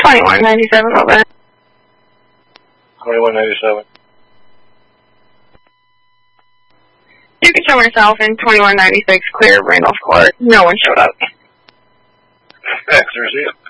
2197, over. 2197. You can show yourself in 2196, clear of Randolph Court. No one showed up. Exorcism.